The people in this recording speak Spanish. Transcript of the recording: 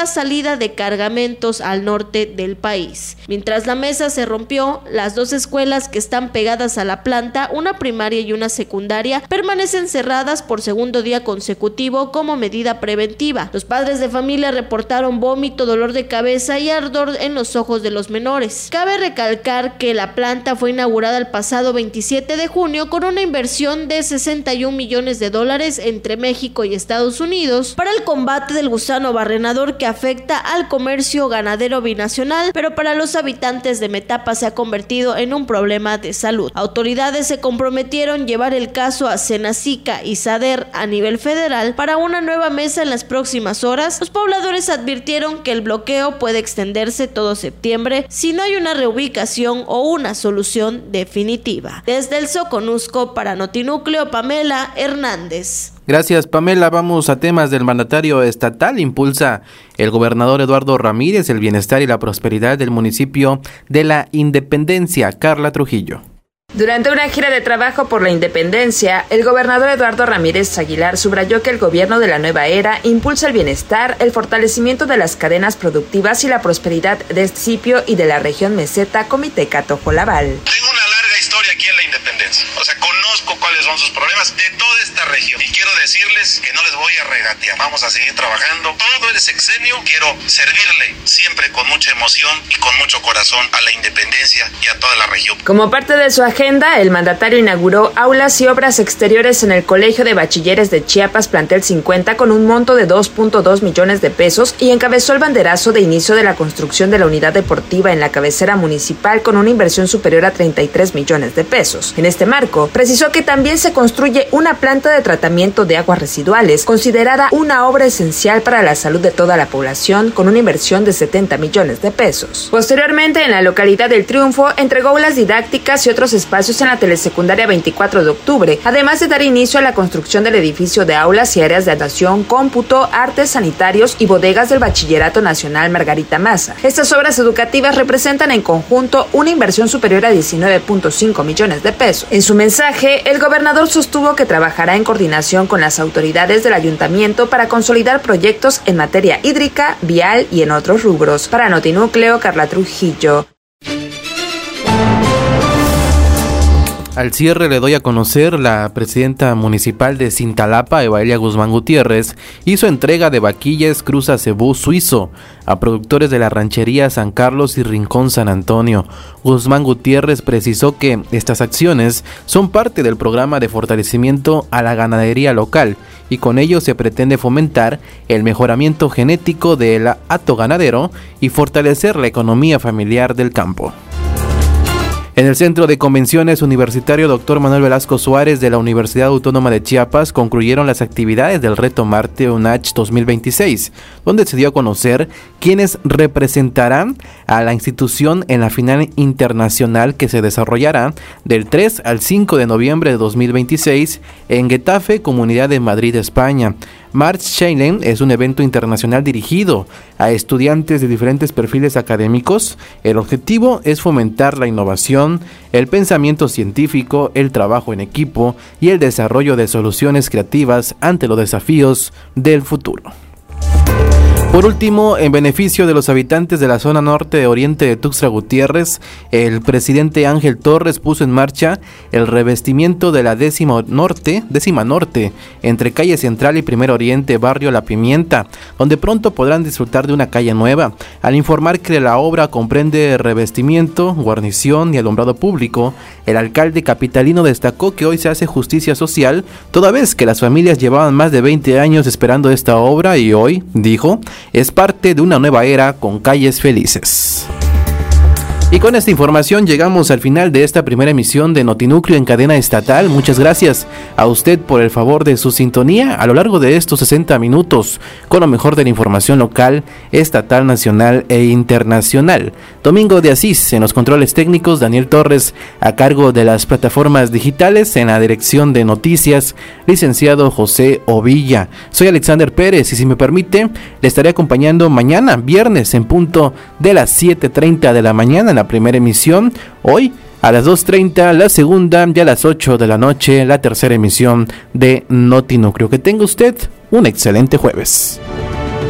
la salida de cargamentos al norte del país. Mientras la mesa se rompió, las dos escuelas que están pegadas a la planta, una primaria y una secundaria, permanecen cerradas por segundo día consecutivo como medida preventiva. Los padres de familia reportaron vómito, dolor de cabeza y ardor en los ojos de los menores. Cabe recalcar que la planta fue inaugurada el pasado 27 de junio con una inversión de $61 millones entre México y Estados Unidos para el combate del gusano barrenador que afecta al comercio ganadero binacional, pero para los habitantes de Metapa se ha convertido en un problema de salud. Autoridades se comprometieron a llevar el caso a Senacica y SADER a nivel federal para una nueva mesa en las próximas horas. Los pobladores advirtieron que el bloqueo puede extenderse todo septiembre si no hay una reubicación o una solución definitiva. Desde el Soconusco para Notinúcleo, Pamela Hernández. Gracias, Pamela. Vamos a temas del mandatario estatal. Impulsa el gobernador Eduardo Ramírez el bienestar y la prosperidad del municipio de La Independencia. Carla Trujillo. Durante una gira de trabajo por la independencia, el gobernador Eduardo Ramírez Aguilar subrayó que el gobierno de la nueva era impulsa el bienestar, el fortalecimiento de las cadenas productivas y la prosperidad de este municipio y de la región meseta Comiteca-Tojolabal. Tengo una larga historia aquí en la independencia, conozco cuáles son sus problemas de toda esta región y quiero decirles que no les voy a regatear, vamos a seguir trabajando todo el sexenio, quiero servirle siempre con mucha emoción y con mucho corazón a la independencia y a toda la región. Como parte de su agenda, el mandatario inauguró aulas y obras exteriores en el Colegio de Bachilleres de Chiapas, plantel 50, con un monto de 2.2 millones de pesos y encabezó el banderazo de inicio de la construcción de la unidad deportiva en la cabecera municipal con una inversión superior a 33 millones de pesos. En este marco, precisó que también se construye una planta de tratamiento de aguas residuales, considerada una obra esencial para la salud de toda la población, con una inversión de 70 millones de pesos. Posteriormente, en la localidad del Triunfo, entregó aulas didácticas y otros espacios en la telesecundaria 24 de octubre, además de dar inicio a la construcción del edificio de aulas y áreas de natación, cómputo, artes sanitarios y bodegas del Bachillerato Nacional Margarita Maza. Estas obras educativas representan en conjunto una inversión superior a 19.5 millones de pesos. En su mensaje, el gobernador sostuvo que trabajará en coordinación con las autoridades del ayuntamiento para consolidar proyectos en materia hídrica, vial y en otros rubros. Para Notinúcleo, Carla Trujillo. Al cierre le doy a conocer, la presidenta municipal de Cintalapa, Evaelia Guzmán Gutiérrez, hizo entrega de vaquillas Cruz Acebú Suizo a productores de la ranchería San Carlos y Rincón San Antonio. Guzmán Gutiérrez precisó que estas acciones son parte del programa de fortalecimiento a la ganadería local y con ello se pretende fomentar el mejoramiento genético del hato ganadero y fortalecer la economía familiar del campo. En el Centro de Convenciones Universitario Dr. Manuel Velasco Suárez de la Universidad Autónoma de Chiapas concluyeron las actividades del Reto Marte UNACH 2026, donde se dio a conocer quiénes representarán a la institución en la final internacional que se desarrollará del 3 al 5 de noviembre de 2026 en Getafe, Comunidad de Madrid, España. March Shailen es un evento internacional dirigido a estudiantes de diferentes perfiles académicos. El objetivo es fomentar la innovación, el pensamiento científico, el trabajo en equipo y el desarrollo de soluciones creativas ante los desafíos del futuro. Por último, en beneficio de los habitantes de la zona norte de oriente de Tuxtla Gutiérrez, el presidente Ángel Torres puso en marcha el revestimiento de la décima norte entre calle Central y Primer Oriente, barrio La Pimienta, donde pronto podrán disfrutar de una calle nueva. Al informar que la obra comprende revestimiento, guarnición y alumbrado público, el alcalde capitalino destacó que hoy se hace justicia social, toda vez que las familias llevaban más de 20 años esperando esta obra y hoy, dijo, es parte de una nueva era con calles felices. Y con esta información llegamos al final de esta primera emisión de Notinúcleo en cadena estatal. Muchas gracias a usted por el favor de su sintonía a lo largo de estos 60 minutos con lo mejor de la información local, estatal, nacional e internacional. Domingo de Asís en los controles técnicos, Daniel Torres a cargo de las plataformas digitales, en la dirección de noticias, licenciado José Ovilla. Soy Alexander Pérez y si me permite, le estaré acompañando mañana, viernes, en punto de las 7:30 de la mañana en la primera emisión, hoy a las 2:30 la segunda y a las 8 de la noche la tercera emisión de Notinúcleo. Que tenga usted un excelente jueves.